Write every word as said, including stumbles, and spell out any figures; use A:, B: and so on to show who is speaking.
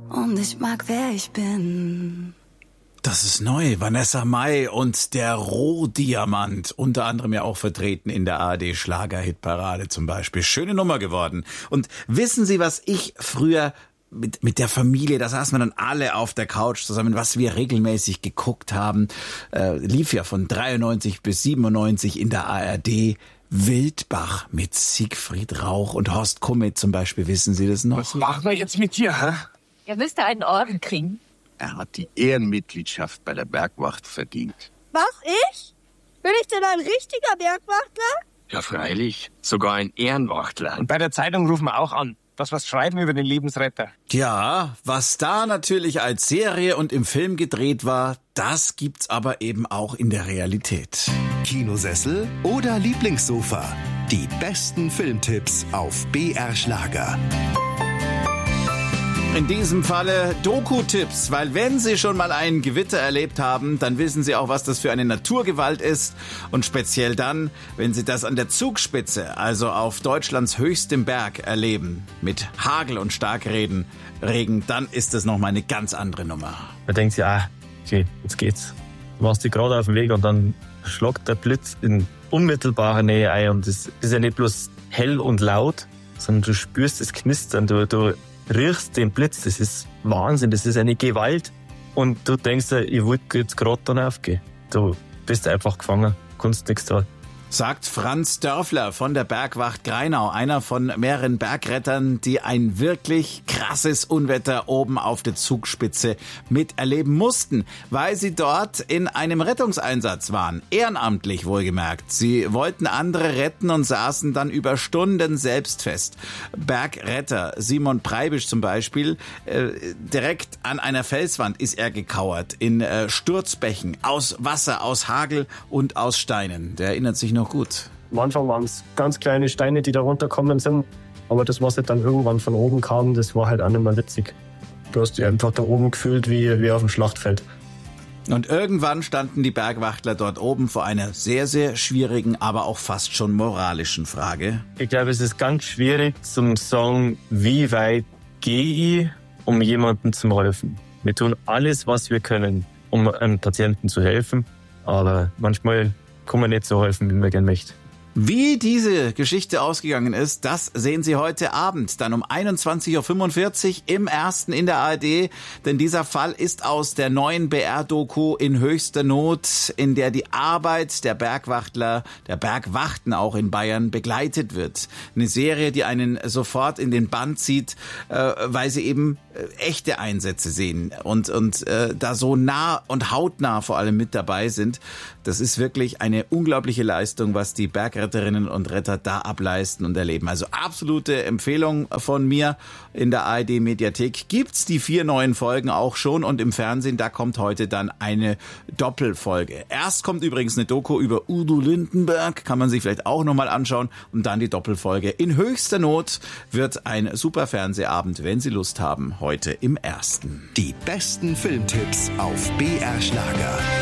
A: Und ich mag, wer ich bin.
B: Das ist neu. Vanessa Mai und der Rohdiamant. Unter anderem ja auch vertreten in der A R D-Schlager-Hitparade zum Beispiel. Schöne Nummer geworden. Und wissen Sie, was ich früher mit, mit der Familie, da saßen wir dann alle auf der Couch zusammen, was wir regelmäßig geguckt haben, äh, lief ja von dreiundneunzig bis siebenundneunzig in der A R D. Wildbach mit Siegfried Rauch und Horst Kummet zum Beispiel. Wissen Sie das noch?
C: Was machen wir jetzt mit dir, hä?
D: Ihr müsst einen Orden kriegen.
E: Er hat die Ehrenmitgliedschaft bei der Bergwacht verdient.
F: Was, ich? Bin ich denn ein richtiger Bergwachtler?
E: Ja, freilich. Sogar ein Ehrenwachtler.
C: Und bei der Zeitung rufen wir auch an, dass wir was schreiben über den Lebensretter.
B: Ja, was da natürlich als Serie und im Film gedreht war, das gibt's aber eben auch in der Realität.
G: Kinosessel oder Lieblingssofa? Die besten Filmtipps auf B R Schlager.
B: In diesem Falle Doku-Tipps, weil wenn Sie schon mal ein Gewitter erlebt haben, dann wissen Sie auch, was das für eine Naturgewalt ist. Und speziell dann, wenn Sie das an der Zugspitze, also auf Deutschlands höchstem Berg, erleben, mit Hagel und Starkregen, Regen, dann ist das nochmal eine ganz andere Nummer.
H: Man denkt sich, ah, okay, jetzt geht's. Du machst dich gerade auf den Weg und dann schlagt der Blitz in unmittelbarer Nähe ein. Und das ist ja nicht bloß hell und laut, sondern du spürst das Knistern, du, du riechst den Blitz, das ist Wahnsinn, das ist eine Gewalt. Und du denkst dir, ich wollte jetzt gerade dann aufgehen. Du bist einfach gefangen, kannst nichts tun.
B: Sagt Franz Dörfler von der Bergwacht Greinau, einer von mehreren Bergrettern, die ein wirklich krasses Unwetter oben auf der Zugspitze miterleben mussten, weil sie dort in einem Rettungseinsatz waren, ehrenamtlich wohlgemerkt. Sie wollten andere retten und saßen dann über Stunden selbst fest. Bergretter Simon Preibisch zum Beispiel, äh, direkt an einer Felswand ist er gekauert, in äh, Sturzbächen, aus Wasser, aus Hagel und aus Steinen. Der erinnert sich noch gut.
H: Am Anfang waren es ganz kleine Steine, die da runtergekommen sind. Aber das, was halt dann irgendwann von oben kam, das war halt auch nicht mehr witzig. Du hast dich einfach da oben gefühlt wie, wie auf dem Schlachtfeld.
B: Und irgendwann standen die Bergwachtler dort oben vor einer sehr, sehr schwierigen, aber auch fast schon moralischen Frage.
H: Ich glaube, es ist ganz schwierig zum sagen, wie weit gehe ich, um jemandem zu helfen. Wir tun alles, was wir können, um einem Patienten zu helfen. Aber manchmal kann man nicht so helfen, wie man gerne möchte.
B: Wie diese Geschichte ausgegangen ist, das sehen Sie heute Abend, dann um einundzwanzig Uhr fünfundvierzig im Ersten in der A R D. Denn dieser Fall ist aus der neuen B R-Doku in höchster Not, in der die Arbeit der Bergwachtler, der Bergwachten auch in Bayern begleitet wird. Eine Serie, die einen sofort in den Bann zieht, äh, weil sie eben äh, echte Einsätze sehen und, und äh, da so nah und hautnah vor allem mit dabei sind. Das ist wirklich eine unglaubliche Leistung, was die Bergretterinnen und Retter da ableisten und erleben. Also absolute Empfehlung von mir. In der A R D-Mediathek gibt's die vier neuen Folgen auch schon und im Fernsehen, da kommt heute dann eine Doppelfolge. Erst kommt übrigens eine Doku über Udo Lindenberg, kann man sich vielleicht auch nochmal anschauen, und dann die Doppelfolge. In höchster Not wird ein super Fernsehabend, wenn Sie Lust haben, heute im Ersten.
G: Die besten Filmtipps auf B R Schlager.